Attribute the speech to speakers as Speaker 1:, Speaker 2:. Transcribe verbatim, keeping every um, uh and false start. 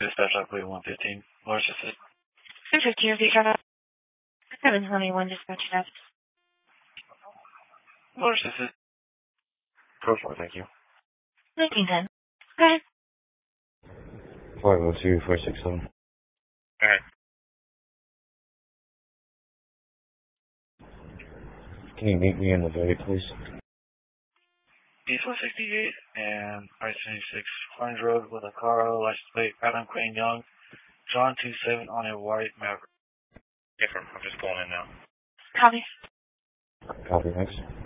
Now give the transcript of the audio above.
Speaker 1: Dispatch Upway one fifteen. Large assist.
Speaker 2: one fifteen, repeat traffic. seven twenty-one, dispatch traffic.
Speaker 1: Large assist. Go for it, thank you.
Speaker 2: nineteen ten. Okay.
Speaker 3: five oh two, four six seven.
Speaker 1: Alright.
Speaker 3: Can you meet me in the bay, please?
Speaker 1: East one sixty-eight and I seventy-six Orange Road with a car, license plate, Adam Quinn Young, John two seven on a white Maverick. Different, I'm just pulling in now.
Speaker 2: Copy.
Speaker 3: Copy, thanks.